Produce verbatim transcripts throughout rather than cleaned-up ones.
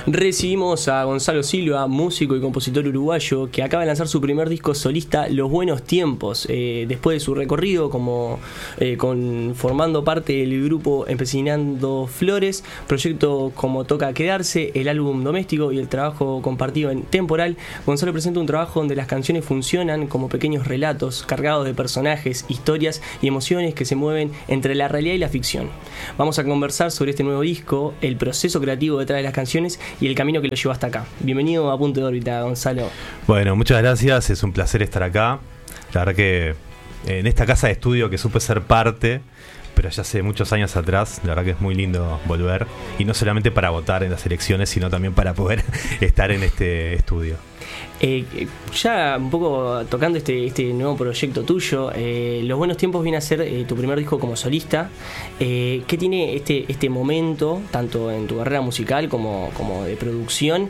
Recibimos a Gonzalo Silva, músico y compositor uruguayo, que acaba de lanzar su primer disco solista, Los Buenos Tiempos. Eh, después de su recorrido como eh, con, formando parte del grupo Empecinando Flores, proyecto como Toca Quedarse, el álbum Doméstico y el trabajo compartido en Temporal, Gonzalo presenta un trabajo donde las canciones funcionan como pequeños relatos cargados de personajes, historias y emociones que se mueven entre la realidad y la ficción. Vamos a conversar sobre este nuevo disco, el proceso creativo detrás de las canciones y el camino que lo llevó hasta acá. Bienvenido a Punto de Órbita, Gonzalo. Bueno, muchas gracias, es un placer estar acá. La verdad que en esta casa de estudio que supe ser parte, pero ya hace muchos años atrás, la verdad que es muy lindo volver. Y no solamente para votar en las elecciones, sino también para poder estar en este estudio. Eh, ya un poco tocando este, este nuevo proyecto tuyo, eh, Los Buenos Tiempos viene a ser eh, tu primer disco como solista. Eh, ¿Qué tiene este, este momento, tanto en tu carrera musical como, como de producción,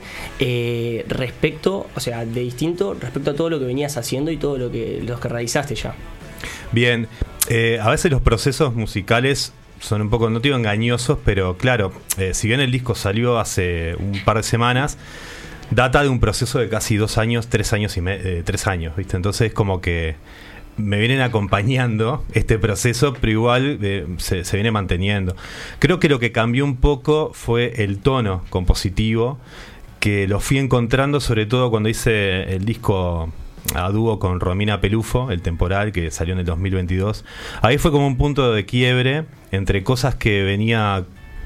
eh, respecto, o sea, de distinto respecto a todo lo que venías haciendo y todo lo que, los que realizaste ya? Bien, eh, a veces los procesos musicales son un poco, no te digo engañosos, pero claro, eh, si bien el disco salió hace un par de semanas, data de un proceso de casi dos años, tres años y me, eh, tres años, ¿viste? Entonces como que me vienen acompañando este proceso, pero igual eh, se, se viene manteniendo. Creo que lo que cambió un poco fue el tono compositivo, que lo fui encontrando sobre todo cuando hice el disco a dúo con Romina Pelufo, El Temporal, que salió en el dos mil veintidós. Ahí fue como un punto de quiebre entre cosas que venía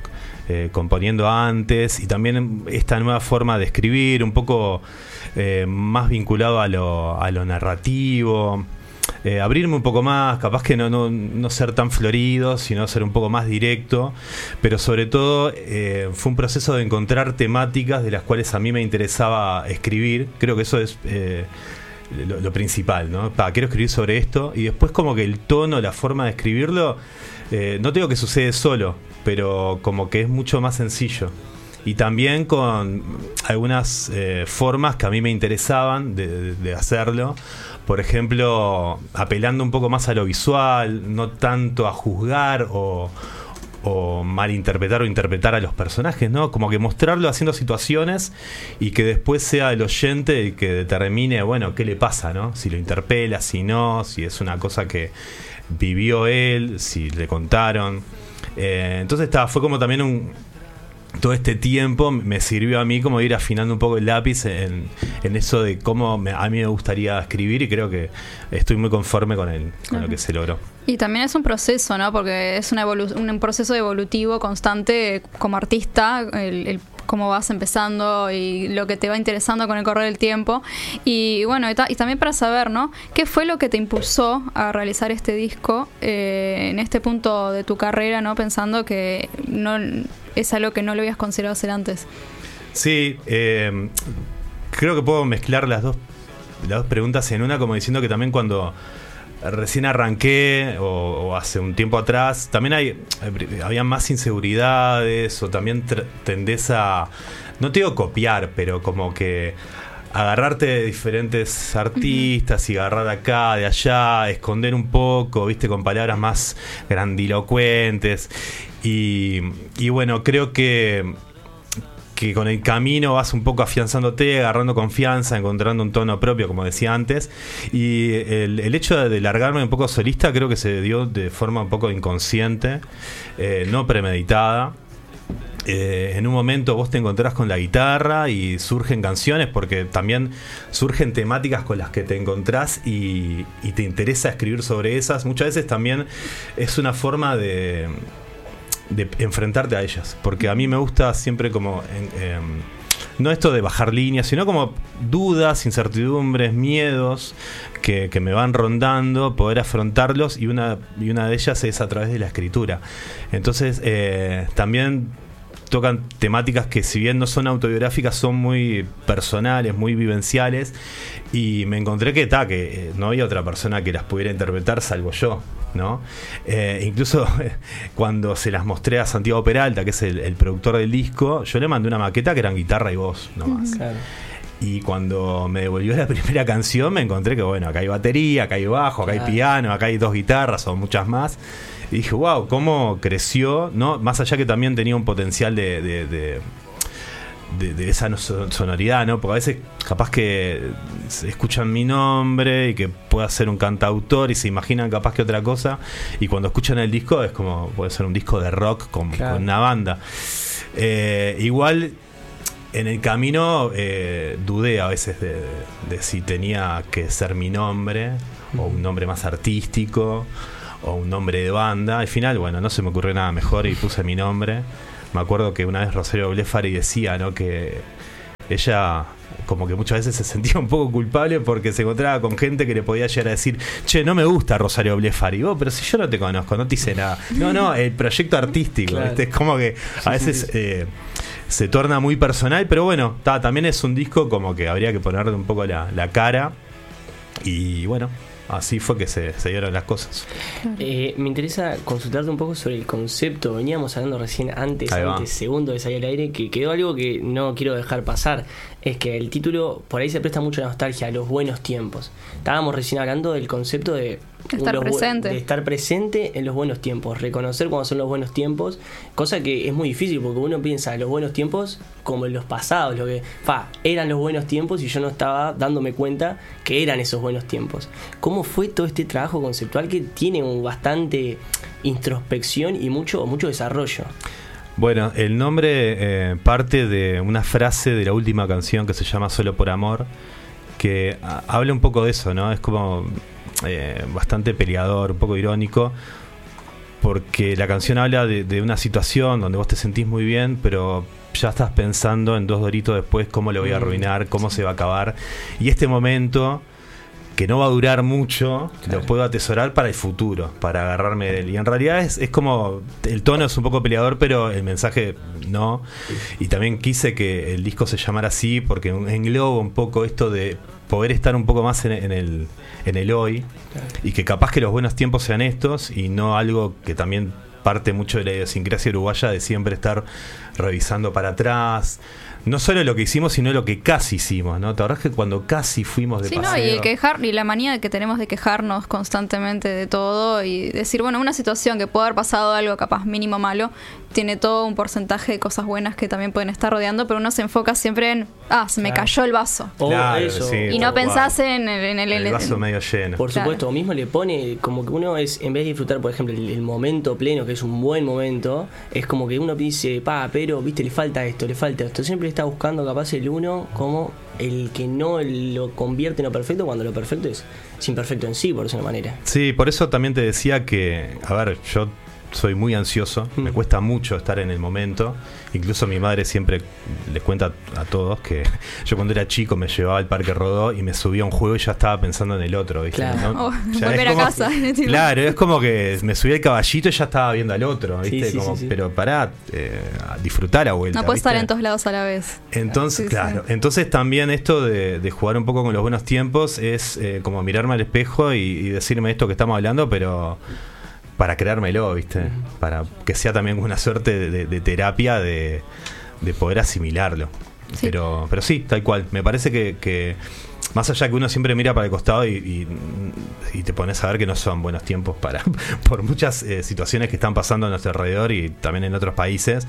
Eh, componiendo antes y también esta nueva forma de escribir, un poco eh, más vinculado a lo, a lo narrativo, eh, abrirme un poco más, capaz que no, no, no ser tan florido, sino ser un poco más directo, pero sobre todo eh, fue un proceso de encontrar temáticas de las cuales a mí me interesaba escribir. Creo que eso es eh, lo, lo principal, ¿no? Pa, quiero escribir sobre esto, y después como que el tono, la forma de escribirlo, eh, no te digo que sucede solo, pero como que es mucho más sencillo. Y también con algunas eh, formas que a mí me interesaban de, de, de hacerlo. Por ejemplo, apelando un poco más a lo visual, no tanto a juzgar o, o malinterpretar o interpretar a los personajes, ¿no? Como que mostrarlo haciendo situaciones y que después sea el oyente el que determine, bueno, qué le pasa, ¿no? Si lo interpela, si no, si es una cosa que vivió él, si le contaron. Eh, entonces está, fue como también un todo este tiempo me sirvió a mí como ir afinando un poco el lápiz en, en eso de cómo me, a mí me gustaría escribir, y creo que estoy muy conforme con, el, con uh-huh. lo que se logró. Y también es un proceso, ¿no? Porque es una evolu- un proceso evolutivo constante como artista, el, el cómo vas empezando y lo que te va interesando con el correr del tiempo. Y bueno, y, ta- y también para saber, ¿no? ¿Qué fue lo que te impulsó a realizar este disco eh, en este punto de tu carrera, ¿no? Pensando que no es algo que no lo habías considerado hacer antes. Sí, eh, creo que puedo mezclar las dos, las dos preguntas en una, como diciendo que también cuando recién arranqué o, o hace un tiempo atrás también hay había más inseguridades, o también tr- tendés a, no te digo copiar, pero como que agarrarte de diferentes artistas, uh-huh. y agarrar de acá, de allá, esconder un poco, viste, con palabras más grandilocuentes. Y, y bueno, creo que que con el camino vas un poco afianzándote, agarrando confianza, encontrando un tono propio, como decía antes. Y el, el hecho de, de largarme un poco solista creo que se dio de forma un poco inconsciente, eh, no premeditada. Eh, en un momento vos te encontrás con la guitarra y surgen canciones, porque también surgen temáticas con las que te encontrás y, y te interesa escribir sobre esas. Muchas veces también es una forma de... de enfrentarte a ellas, porque a mí me gusta siempre como en, eh, no esto de bajar líneas, sino como dudas, incertidumbres, miedos que, que me van rondando, poder afrontarlos, y una, y una de ellas es a través de la escritura. Entonces eh, también tocan temáticas que, si bien no son autobiográficas, son muy personales, muy vivenciales, y me encontré que, ta, que eh, no había otra persona que las pudiera interpretar salvo yo, ¿no? Eh, incluso cuando se las mostré a Santiago Peralta, que es el, el productor del disco, yo le mandé una maqueta que eran guitarra y voz nomás. Claro. Y cuando me devolvió la primera canción me encontré que, bueno, acá hay batería, acá hay bajo, acá claro. hay piano, acá hay dos guitarras o muchas más. Y dije, wow, cómo creció, ¿no? Más allá que también tenía un potencial de, de, de, de, de esa sonoridad, ¿no? Porque a veces capaz que escuchan mi nombre y que pueda ser un cantautor y se imaginan capaz que otra cosa, y cuando escuchan el disco es como, puede ser un disco de rock con, claro. con una banda. Eh, igual en el camino eh, dudé a veces de, de, de si tenía que ser mi nombre o un nombre más artístico o un nombre de banda. Al final, bueno, no se me ocurrió nada mejor y puse mi nombre. Me acuerdo que una vez Rosario Blefari decía, ¿no?, que ella como que muchas veces se sentía un poco culpable porque se encontraba con gente que le podía llegar a decir, che, no me gusta Rosario Blefari. Oh, pero si yo no te conozco, no te hice nada. No, no, el proyecto artístico. Claro. ¿Viste? Es como que a veces eh, se torna muy personal, pero bueno, ta, también es un disco como que habría que ponerle un poco la, la cara. Y bueno, así fue que se, se dieron las cosas. Eh, me interesa consultarte un poco sobre el concepto. Veníamos hablando recién antes, antes segundo de salir al aire, que quedó algo que no quiero dejar pasar. Es que el título por ahí se presta mucho la nostalgia a los buenos tiempos. Estábamos recién hablando del concepto de estar los, presente. De estar presente en los buenos tiempos, reconocer cuándo son los buenos tiempos, cosa que es muy difícil porque uno piensa en los buenos tiempos como en los pasados, lo que fa, eran los buenos tiempos y yo no estaba dándome cuenta que eran esos buenos tiempos. ¿Cómo fue todo este trabajo conceptual que tiene un bastante introspección y mucho, mucho desarrollo? Bueno, el nombre eh, parte de una frase de la última canción que se llama Solo por Amor, que a, habla un poco de eso, ¿no? Es como eh, bastante peleador, un poco irónico, porque la canción habla de, de una situación donde vos te sentís muy bien, pero ya estás pensando en dos doritos después cómo lo voy a arruinar, cómo se va a acabar. Y este momento, que no va a durar mucho, claro, lo puedo atesorar para el futuro, para agarrarme de él. Y en realidad es, es como, el tono es un poco peleador, pero el mensaje no. Y también quise que el disco se llamara así porque engloba un poco esto de poder estar un poco más en, en el en el hoy, claro, y que capaz que los buenos tiempos sean estos y no algo que también parte mucho de la idiosincrasia uruguaya de siempre estar revisando para atrás. No solo lo que hicimos, sino lo que casi hicimos, ¿no? ¿Te acordás que cuando casi fuimos de sí, paseo? No, y el quejar, y la manía que tenemos de quejarnos constantemente de todo y decir, bueno, una situación que puede haber pasado algo capaz mínimo malo, tiene todo un porcentaje de cosas buenas que también pueden estar rodeando, pero uno se enfoca siempre en, ah, se me claro. cayó el vaso. O claro, eso. Sí, y no pensás en el, en el, el vaso en, medio lleno. Por supuesto, claro, mismo le pone como que uno es, en vez de disfrutar, por ejemplo, el, el momento pleno, que es un buen momento, es como que uno dice, pa, pero, viste, le falta esto, le falta esto. Siempre está buscando capaz el uno como el que no lo convierte en lo perfecto, cuando lo perfecto es, es imperfecto en sí, por esa manera. Sí, por eso también te decía que, a ver, yo soy muy ansioso, mm. me cuesta mucho estar en el momento. Incluso mi madre siempre les cuenta a todos que yo cuando era chico me llevaba al Parque Rodó y me subía a un juego y ya estaba pensando en el otro, ¿viste? Claro. ¿No? Oh, volver como, a casa. Claro, es como que me subía al caballito y ya estaba viendo al otro, ¿viste? Sí, sí, como, sí, sí. Pero pará, eh, a disfrutar a vuelta. No puedes ¿viste? estar en todos lados a la vez. Entonces, sí, claro, sí. entonces también esto de, de jugar un poco con los buenos tiempos es eh, como mirarme al espejo y, y decirme esto que estamos hablando, pero para creérmelo, ¿viste? Uh-huh. Para que sea también una suerte de, de, de terapia de, de poder asimilarlo. Sí. Pero, pero sí, tal cual. Me parece que, que más allá que uno siempre mira para el costado y, y, y te pones a ver que no son buenos tiempos para por muchas eh, situaciones que están pasando a nuestro alrededor y también en otros países.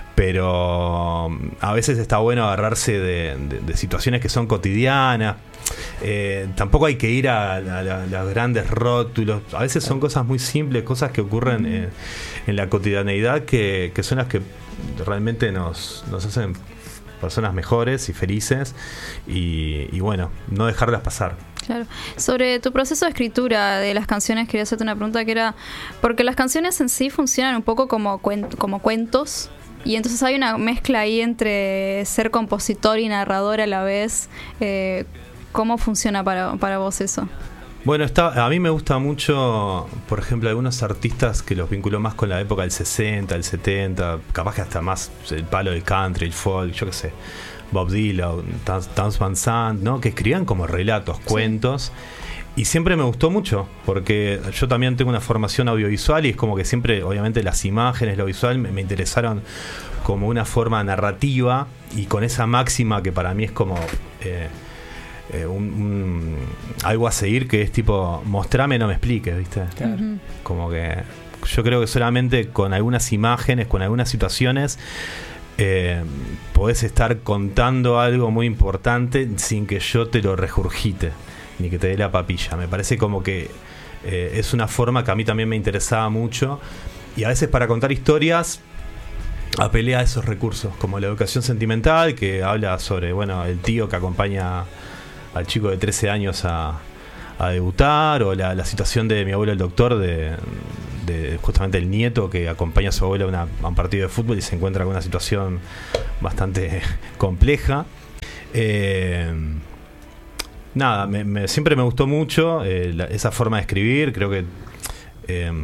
Pero a veces está bueno agarrarse de, de, de situaciones que son cotidianas. Eh, tampoco hay que ir a, a, a, a los grandes rótulos. A veces son cosas muy simples, cosas que ocurren eh, en la cotidianeidad que, que son las que realmente nos, nos hacen personas mejores y felices. Y, y bueno, no dejarlas pasar. Claro. Sobre tu proceso de escritura de las canciones, quería hacerte una pregunta que era, porque las canciones en sí funcionan un poco como, cuen- como cuentos. Y entonces hay una mezcla ahí entre ser compositor y narrador a la vez. Eh, ¿Cómo funciona para, para vos eso? Bueno, está, a mí me gusta mucho, por ejemplo, algunos artistas que los vinculó más con la época del sesenta, del setenta, capaz que hasta más el palo del country, el folk, yo qué sé, Bob Dylan, Townes Van Sant, ¿no? Que escribían como relatos, sí, cuentos. Y siempre me gustó mucho, porque yo también tengo una formación audiovisual y es como que siempre, obviamente, las imágenes, lo visual me, me interesaron como una forma narrativa y con esa máxima que para mí es como eh, eh, un, un, algo a seguir, que es tipo, mostrame, no me expliques, ¿viste? Claro. Como que yo creo que solamente con algunas imágenes, con algunas situaciones, eh, podés estar contando algo muy importante sin que yo te lo regurgite, ni que te dé la papilla. Me parece como que eh, es una forma que a mí también me interesaba mucho, y a veces para contar historias apelé a esos recursos, como la educación sentimental, que habla sobre, bueno, el tío que acompaña al chico de trece años a, a debutar, o la, la situación de mi abuelo el doctor, de, de justamente el nieto que acompaña a su abuelo a, una, a un partido de fútbol y se encuentra con una situación bastante compleja. Eh, nada, me, me, siempre me gustó mucho eh, la, esa forma de escribir. Creo que eh,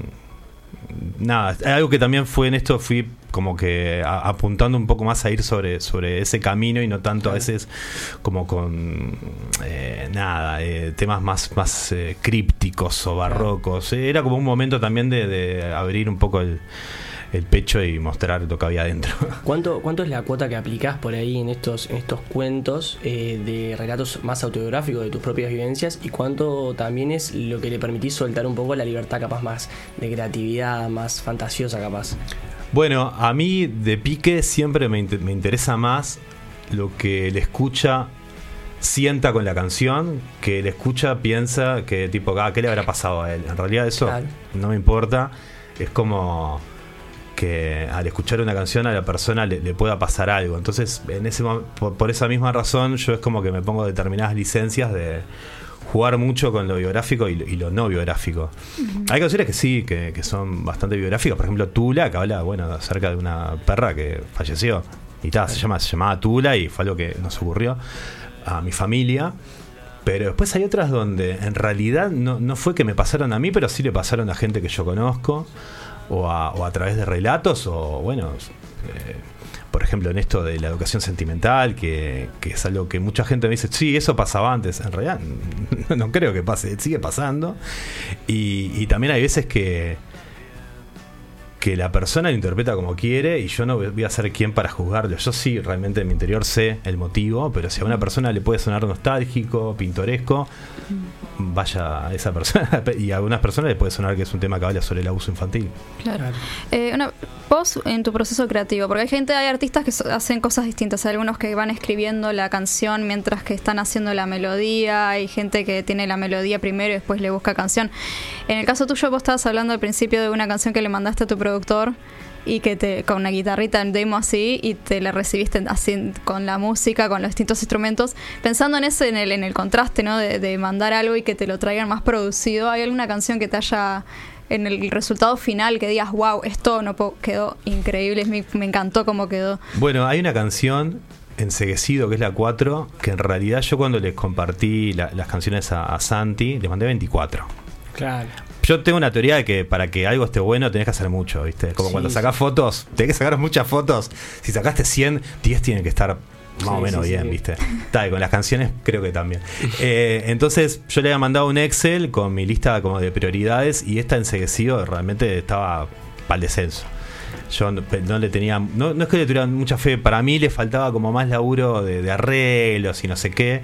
nada, algo que también fue en esto, fui como que a, apuntando un poco más a ir sobre, sobre ese camino, y no tanto a veces como con eh, nada, eh, temas más, más eh, crípticos o barrocos. Eh, era como un momento también de, de abrir un poco el, el pecho y mostrar lo que había adentro. ¿Cuánto, cuánto es la cuota que aplicás por ahí en estos, en estos cuentos eh, de relatos más autobiográficos de tus propias vivencias, y cuánto también es lo que le permitís soltar un poco la libertad capaz más de creatividad, más fantasiosa capaz? Bueno, a mí de pique siempre me, inter- me interesa más lo que el escucha sienta con la canción, que el escucha piensa que tipo, ah, ¿qué le habrá pasado a él? En realidad eso claro. no me importa. Es como que al escuchar una canción a la persona le, le pueda pasar algo. Entonces, en ese por, por esa misma razón, yo es como que me pongo determinadas licencias de jugar mucho con lo biográfico y, y lo no biográfico. Uh-huh. Hay canciones que sí, que, que son bastante biográficas. Por ejemplo, Tula, que habla, bueno, acerca de una perra que falleció. Y tal, se llama, se llamaba Tula, y fue algo que nos ocurrió a mi familia. Pero después hay otras donde en realidad no, no fue que me pasaron a mí, pero sí le pasaron a gente que yo conozco, o a, o a través de relatos, o bueno, eh, por ejemplo en esto de la educación sentimental, que, que es algo que mucha gente me dice, sí, eso pasaba antes. En realidad no, no creo que pase, sigue pasando. Y, y también hay veces que que la persona lo interpreta como quiere, y yo no voy a ser quien para juzgarlo. Yo sí, realmente en mi interior sé el motivo, pero si a una persona le puede sonar nostálgico, pintoresco, vaya a esa persona. Y a algunas personas le puede sonar que es un tema que habla sobre el abuso infantil. Claro. Eh, una, vos en tu proceso creativo, porque hay gente, hay artistas que so, hacen cosas distintas. Hay algunos que van escribiendo la canción mientras que están haciendo la melodía. Hay gente que tiene la melodía primero y después le busca canción. En el caso tuyo, vos estabas hablando al principio de una canción que le mandaste a tu productor, y que te con una guitarrita en demo así, y te la recibiste así con la música, con los distintos instrumentos. Pensando en ese, en el, en el contraste, ¿no? De, de mandar algo y que te lo traigan más producido. ¿Hay alguna canción que te haya, en el resultado final, que digas, wow, esto no puedo, quedó increíble, me, me encantó cómo quedó? Bueno, hay una canción, Enseguecido, que es la cuatro, que en realidad yo cuando les compartí la, las canciones a, a Santi, les mandé veinticuatro. Claro. Yo tengo una teoría de que para que algo esté bueno tenés que hacer mucho, ¿viste? Como sí, cuando sacás sí. fotos, tenés que sacar muchas fotos. Si sacaste cien, diez tienen que estar más sí, o menos sí, bien, sí. ¿viste? Tal, con las canciones creo que también. Eh, entonces yo le había mandado un Excel con mi lista como de prioridades, y esta Enseguecido realmente estaba para el descenso. Yo no, no le tenía, no, no es que le tuviera mucha fe, para mí le faltaba como más laburo de, de arreglos y no sé qué.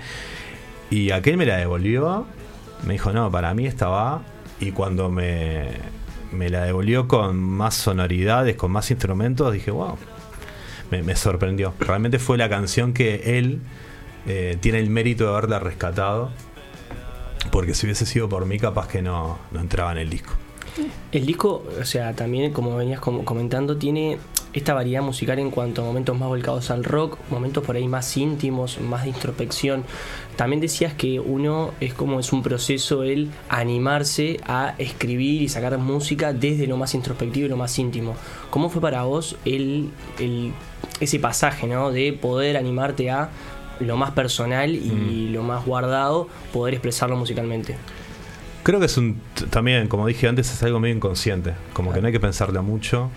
Y aquel me la devolvió, me dijo, no, para mí esta va. Y cuando me, me la devolvió con más sonoridades, con más instrumentos, dije, wow, me, me sorprendió. Realmente fue la canción que él eh, tiene el mérito de haberla rescatado, porque si hubiese sido por mí, capaz que no, no entraba en el disco. El disco, o sea, también como venías comentando, tiene esta variedad musical en cuanto a momentos más volcados al rock, momentos por ahí más íntimos, más de introspección. También decías que uno es como es un proceso el animarse a escribir y sacar música desde lo más introspectivo y lo más íntimo. ¿Cómo fue para vos el, el ese pasaje, ¿no? De poder animarte a lo más personal y mm. lo más guardado, poder expresarlo musicalmente? Creo que es un, también, como dije antes, es algo medio inconsciente, como que no hay que pensarlo mucho,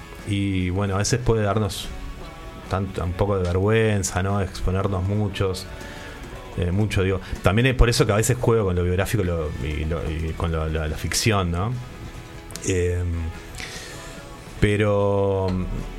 y bueno, a veces puede darnos tanto, un poco de vergüenza, ¿no? Exponernos muchos, eh, mucho, digo. También es por eso que a veces juego con lo biográfico lo, y, lo, y con lo, la, la ficción, ¿no? Eh, pero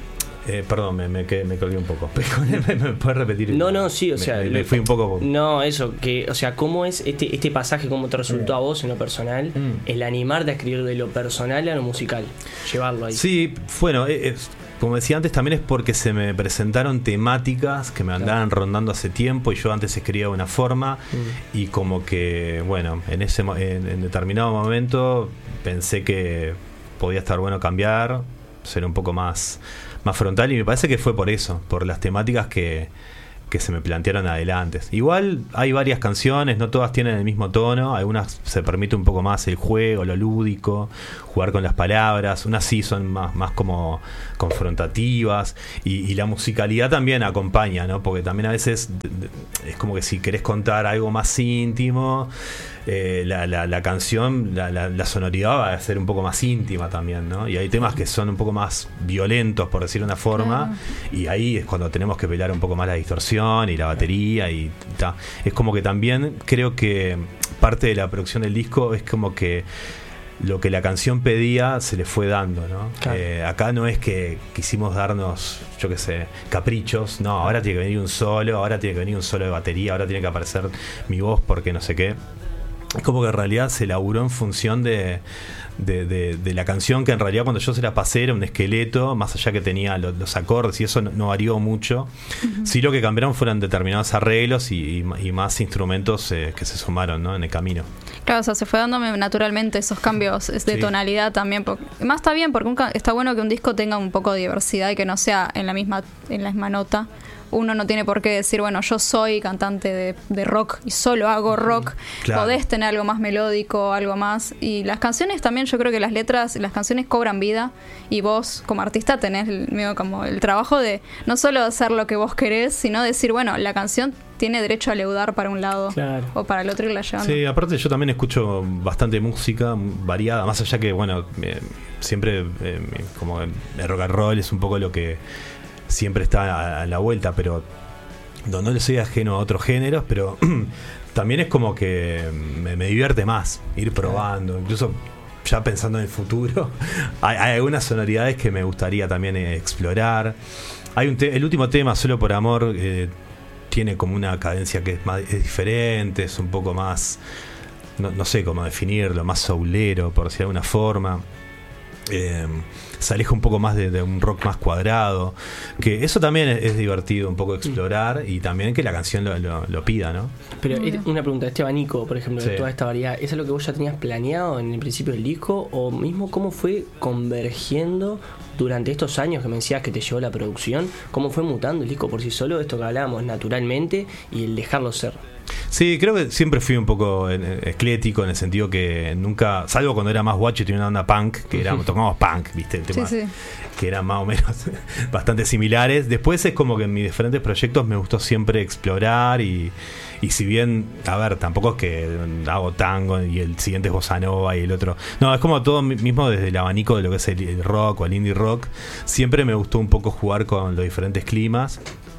Eh, perdón, me, me, me colgué un poco. ¿Me, me puedes repetir? No, no, sí, o me, sea... Me, me fui un poco... No, eso, que, o sea, ¿cómo es este, este pasaje, cómo te resultó a vos en lo personal, mm. el animarte a escribir de lo personal a lo musical? Llevarlo ahí. Sí, bueno, es, como decía antes, también es porque se me presentaron temáticas que me andaban claro. rondando hace tiempo y yo antes escribía de una forma mm. y como que, bueno, en, ese, en, en determinado momento pensé que podía estar bueno cambiar, ser un poco más... más frontal y me parece que fue por eso, por las temáticas que, que se me plantearon adelante. Igual hay varias canciones, no todas tienen el mismo tono, algunas se permite un poco más el juego, lo lúdico, jugar con las palabras, unas sí son más, más como confrontativas y, y la musicalidad también acompaña, ¿no? Porque también a veces es como que si querés contar algo más íntimo, Eh, la, la, la canción, la, la, la sonoridad va a ser un poco más íntima también, ¿no? Y hay temas que son un poco más violentos, por decir una forma, claro. y ahí es cuando tenemos que pelear un poco más la distorsión y la batería y ta. Es como que también creo que parte de la producción del disco es como que lo que la canción pedía se le fue dando, ¿no? Claro. Eh, acá no es que quisimos darnos, yo qué sé, caprichos, no, ahora tiene que venir un solo, ahora tiene que venir un solo de batería, ahora tiene que aparecer mi voz porque no sé qué. Es como que en realidad se laburó en función de, de, de, de la canción, que en realidad cuando yo se la pasé era un esqueleto, más allá que tenía los, los acordes y eso no, no varió mucho. Uh-huh. Sí, lo que cambiaron fueron determinados arreglos y, y, y más instrumentos eh, que se sumaron, ¿no? En el camino. Claro, o sea, se fue dándome naturalmente esos cambios de sí. tonalidad también. Porque, más está bien, porque un, está bueno que un disco tenga un poco de diversidad y que no sea en la misma, en la misma nota. Uno no tiene por qué decir, bueno, yo soy cantante de, de rock y solo hago rock. Claro. Podés tener algo más melódico, algo más. Y las canciones también, yo creo que las letras, las canciones cobran vida. Y vos, como artista, tenés el, como el trabajo de no solo hacer lo que vos querés, sino decir, bueno, la canción tiene derecho a leudar para un lado claro. o para el otro irla llevando. Sí, aparte yo también escucho bastante música variada, más allá que, bueno, eh, siempre eh, como el rock and roll es un poco lo que siempre está a la vuelta, pero no, no le soy ajeno a otros géneros, pero también es como que me, me divierte más ir probando, incluso ya pensando en el futuro. hay, hay algunas sonoridades que me gustaría también eh, explorar. Hay un te- el último tema, Solo por Amor, eh, tiene como una cadencia que es, más, es diferente, es un poco más, no, no sé cómo definirlo, más soulero, por decir de alguna forma. Eh, se aleja un poco más de, de un rock más cuadrado, que eso también es, es divertido un poco explorar y también que la canción lo, lo, lo pida, ¿no? Pero una pregunta, este abanico, por ejemplo, sí. de toda esta variedad, ¿es algo que vos ya tenías planeado en el principio del disco o mismo cómo fue convergiendo durante estos años que me decías que te llevó la producción? ¿Cómo fue mutando el disco por sí solo, esto que hablábamos naturalmente y el dejarlo ser? Sí, creo que siempre fui un poco eclético en el sentido que nunca, salvo cuando era más guacho y tenía una onda punk, que era, tocábamos punk, viste, el tema, sí, sí. que eran más o menos bastante similares. Después es como que en mis diferentes proyectos me gustó siempre explorar y, y si bien, a ver, tampoco es que hago tango y el siguiente es bossa nova y el otro, no, es como todo mismo desde el abanico de lo que es el, el rock o el indie rock, siempre me gustó un poco jugar con los diferentes climas.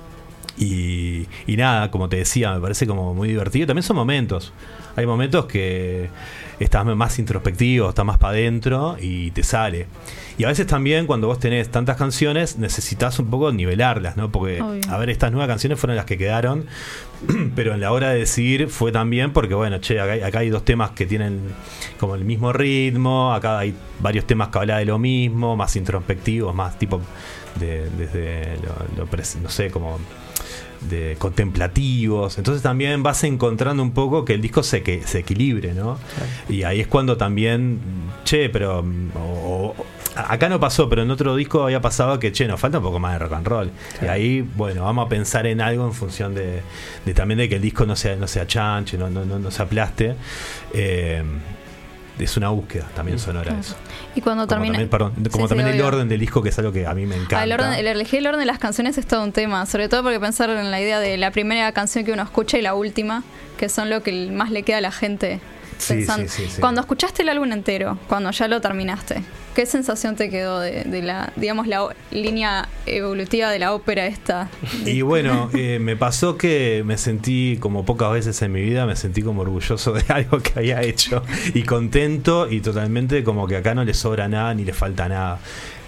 Y, y nada, como te decía, me parece como muy divertido. También son momentos. Hay momentos que estás más introspectivo, estás más para adentro y te sale. Y a veces también cuando vos tenés tantas canciones necesitas un poco nivelarlas, ¿no? Porque, obvio. A ver, estas nuevas canciones fueron las que quedaron, pero en la hora de decidir fue también porque, bueno, che, acá hay, acá hay dos temas que tienen como el mismo ritmo, acá hay varios temas que hablan de lo mismo, más introspectivos, más tipo de, desde lo, lo pres- no sé, como de contemplativos. Entonces también vas encontrando un poco que el disco se, que, se equilibre, ¿no? Claro. Y ahí es cuando también, che, pero o, o, acá no pasó, pero en otro disco había pasado que, che, nos falta un poco más de rock and roll. Claro. Y ahí, bueno, vamos a pensar en algo en función de, de también de que el disco no sea, no sea chanche, no, no, no, no se aplaste. Eh, es una búsqueda también sonora, claro. Eso. Y cuando como termina, también, perdón, como sí, también sí, el orden del disco, que es algo que a mí me encanta. Ah, el, orden, el elegir el orden de las canciones es todo un tema, sobre todo porque pensar en la idea de la primera canción que uno escucha y la última, que son lo que más le queda a la gente. Sí, sí, sí, sí. Cuando escuchaste el álbum entero, cuando ya lo terminaste, ¿qué sensación te quedó de, de la, digamos, la o- línea evolutiva de la ópera esta? Y bueno, eh, me pasó que me sentí, como pocas veces en mi vida, me sentí como orgulloso de algo que había hecho y contento y totalmente como que acá no le sobra nada ni le falta nada.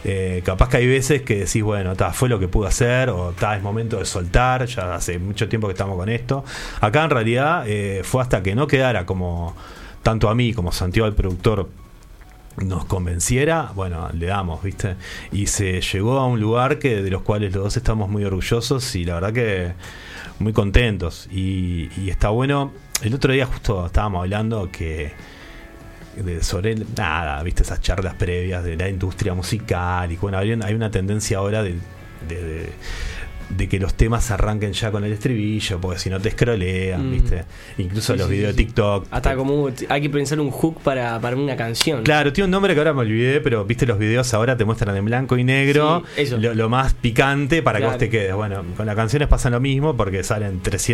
Eh, capaz que hay veces que decís, bueno, ta, fue lo que pude hacer, o ta, es momento de soltar, ya hace mucho tiempo que estamos con esto. Acá en realidad eh, fue hasta que no quedara como, tanto a mí como Santiago el productor, nos convenciera, bueno, le damos, ¿viste? Y se llegó a un lugar que de los cuales los dos estamos muy orgullosos y la verdad que muy contentos. Y, y está bueno. El otro día justo estábamos hablando que de, sobre nada, ¿viste? Esas charlas previas de la industria musical y bueno, hay, hay una tendencia ahora de, de, de de que los temas arranquen ya con el estribillo, porque si no te scrollean, mm. ¿viste? Incluso sí, los sí, videos sí. de TikTok. Hasta te... como hay que pensar un hook para, para una canción. Claro, tiene un nombre que ahora me olvidé, pero viste los videos ahora te muestran en blanco y negro, sí, lo, lo más picante para claro. que vos te quedes. Bueno, con las canciones pasa lo mismo porque salen trescientos